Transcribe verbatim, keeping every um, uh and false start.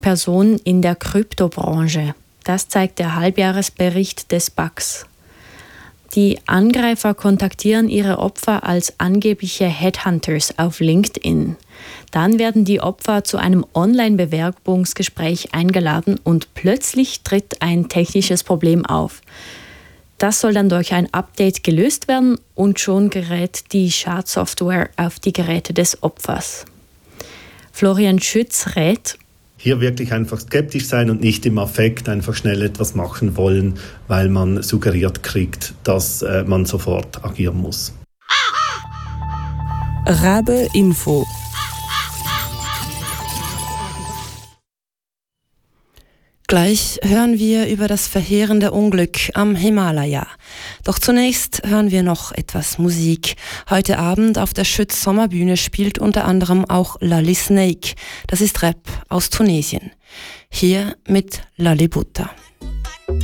Personen in der Kryptobranche. Das zeigt der Halbjahresbericht des B A X. Die Angreifer kontaktieren ihre Opfer als angebliche Headhunters auf LinkedIn. Dann werden die Opfer zu einem Online-Bewerbungsgespräch eingeladen und plötzlich tritt ein technisches Problem auf. Das soll dann durch ein Update gelöst werden und schon gerät die Schadsoftware auf die Geräte des Opfers. Florian Schütz rät: Hier wirklich einfach skeptisch sein und nicht im Affekt einfach schnell etwas machen wollen, weil man suggeriert kriegt, dass äh, man sofort agieren muss. Rabe Info. Gleich hören wir über das verheerende Unglück am Himalaya. Doch zunächst hören wir noch etwas Musik. Heute Abend auf der Schütz Sommerbühne spielt unter anderem auch Lali Snake. Das ist Rap aus Tunesien. Hier mit Lalibutta.